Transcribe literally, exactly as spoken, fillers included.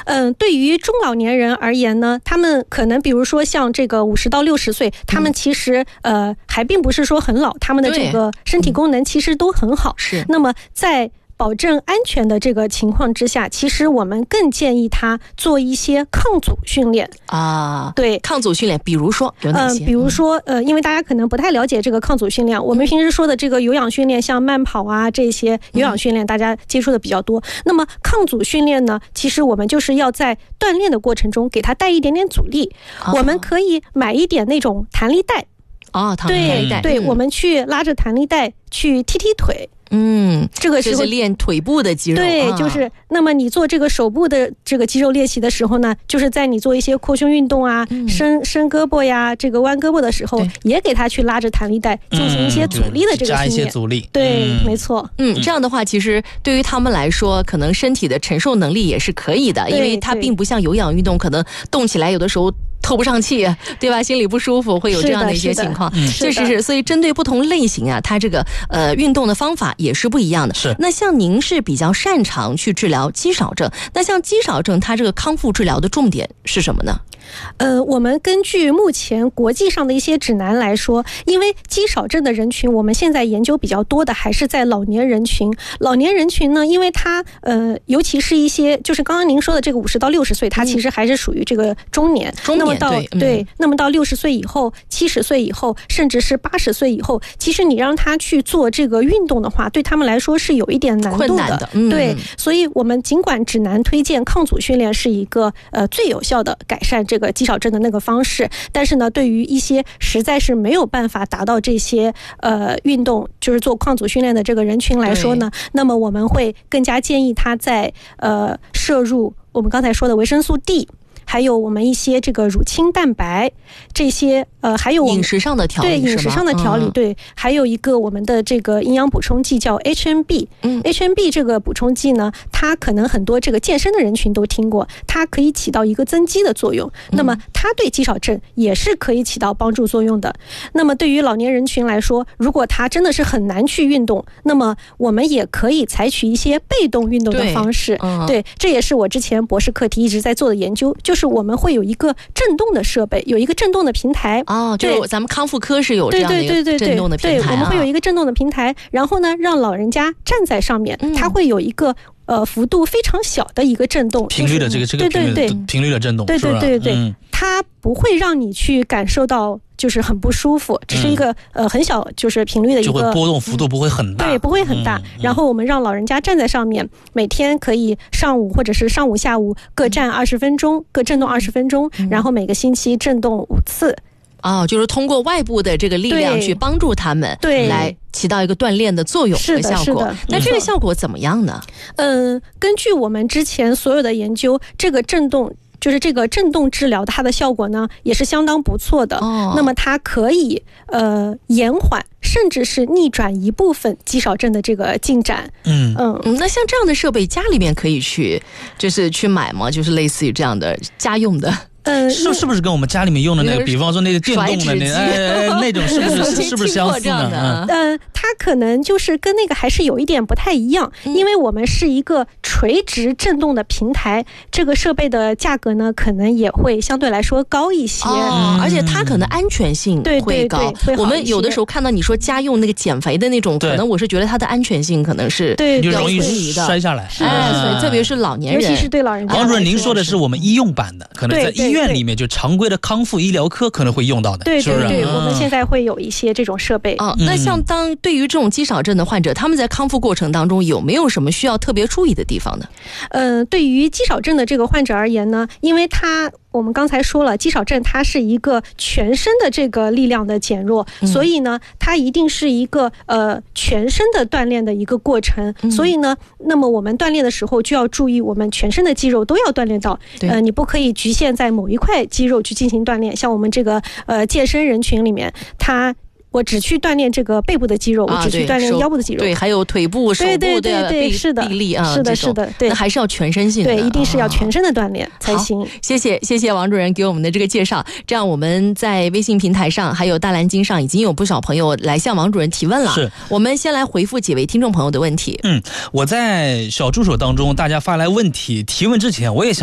嗯，对于中老年人而言呢，他们可能比如说像这个五十到六十岁，他们其实、嗯、呃还并不是说很老，他们的这个身体功能其实都很好。是、嗯，那么在保证安全的这个情况之下，其实我们更建议他做一些抗阻训练啊。 对， 抗阻训练，比如说有哪些？ 呃，比如说呃，因为大家可能不太了解这个抗阻训练，我们平时说的这个有氧训练，像慢跑啊这些有氧训练，大家接触的比较多。嗯、那么抗阻训练呢，其实我们就是要在锻炼的过程中给他带一点点阻力。啊、我们可以买一点那种弹力带。 哦，弹力带。 对，对、嗯，我们去拉着弹力带去踢踢腿。 嗯， 这个时候是练腿部的肌肉。 对，就是、啊、那么你做这个手部的这个肌肉练习的时候呢，就是在你做一些扩胸运动啊、嗯、伸伸胳膊呀、这个弯胳膊的时候，也给他去拉着弹力带进行一些阻力的这个训练， 加一些阻力。 对、嗯，没错。 嗯，这样的话，其实对于他们来说，可能身体的承受能力也是可以的，因为它并不像有氧运动，可能动起来有的时候透不上气，对吧？心里不舒服，会有这样的一些情况。是是是，所以针对不同类型啊，它这个呃运动的方法也是不一样的。 是。 那像您是比较擅长去治疗肌少症，那像肌少症，它这个康复治疗的重点是什么呢？ 呃，我们根据目前国际上的一些指南来说，因为肌少症的人群，我们现在研究比较多的还是在老年人群。老年人群呢，因为他呃，尤其是一些就是刚刚您说的这个五十到六十岁，他其实还是属于这个中年。 中年， 那么到对, 对、 嗯， 那么到六十岁以后、七十岁以后，甚至是八十岁以后，其实你让他去做这个运动的话，对他们来说是有一点难度的。 困难的，嗯、 对，所以我们尽管指南推荐抗阻训练是一个呃最有效的改善这个肌少症的那个方式，但是呢，对于一些实在是没有办法达到这些呃运动，就是做抗阻训练的这个人群来说呢，那么我们会更加建议他在呃摄入我们刚才说的维生素 D。还有我们一些这个乳清蛋白，这些呃，还有我们饮食上的调理， 对饮食上的调理、嗯，对，还有一个我们的这个营养补充剂叫 H M B， 嗯 ，H M B 这个补充剂呢，它可能很多这个健身的人群都听过，它可以起到一个增肌的作用，嗯、那么它对肌少症也是可以起到帮助作用的。那么对于老年人群来说，如果他真的是很难去运动，那么我们也可以采取一些被动运动的方式，对，嗯、对，这也是我之前博士课题一直在做的研究，就。就是我们会有一个震动的设备，有一个震动的平台哦，就是咱们康复科是有这样的一个震动的平台、啊、对, 对, 对, 对, 对，我们会有一个震动的平台，然后呢，让老人家站在上面，嗯、它会有一个呃幅度非常小的一个震动， 频率的这个这个频率对对对频率的震动， 对对对对对，嗯、它不会让你去感受到。就是很不舒服，只是一个、嗯、呃很小就是频率的一个， 就会波动幅度不会很大， 对，不会很大、嗯嗯。然后我们让老人家站在上面，每天可以上午或者是上午下午各站二十分钟，各震动二十分钟、嗯，然后每个星期震动五次。 哦，就是通过外部的这个力量去帮助他们，对，来起到一个锻炼的作用和效果。那这个效果怎么样呢？ 嗯、呃，根据我们之前所有的研究，这个震动。就是这个震动治疗它的效果呢也是相当不错的、哦、那么它可以呃延缓甚至是逆转一部分肌少症的这个进展。 嗯嗯，那像这样的设备家里面可以去就是去买吗？就是类似于这样的家用的。 呃， 是是不是跟我们家里面用的那个，比方说那个电动的那哎那种是不是是不是相似呢？ 呃，它可能就是跟那个还是有一点不太一样，嗯、因为我们是一个垂直震动的平台，这个设备的价格呢可能也会相对来说高一些， 哦、而且它可能安全性会高。 对对对， 我们有的时候看到你说家用那个减肥的那种，可能我是觉得它的安全性可能是对就容易摔下来， 哎，特别是老年人， 尤其是对老人家。 王主任，您说的是我们医用版的，可能在医院里面就常规的康复医疗科可能会用到的， 对对对， 是不是？ 我们现在会有一些这种设备。 哦，那像当对于这种肌少症的患者，他们在康复过程当中有没有什么需要特别注意的地方呢？ 呃，对于肌少症的这个患者而言呢，因为他我们刚才说了，肌少症它是一个全身的这个力量的减弱，嗯、所以呢，它一定是一个呃全身的锻炼的一个过程。嗯、所以呢，那么我们锻炼的时候就要注意，我们全身的肌肉都要锻炼到。呃，你不可以局限在某一块肌肉去进行锻炼。像我们这个呃健身人群里面，他。我只去锻炼这个背部的肌肉，我只去锻炼腰部的肌肉， 对，还有臂部、手部的臂力啊， 是的，是的，对， 那还是要全身性的， 对，一定是要全身的锻炼才行。 谢谢，谢谢王主任给我们的这个介绍。这样我们在微信平台上还有大蓝鲸上已经有不少朋友来向王主任提问了。 是， 我们先来回复几位听众朋友的问题。 嗯，我在小助手当中，大家发来问题提问之前，我也想。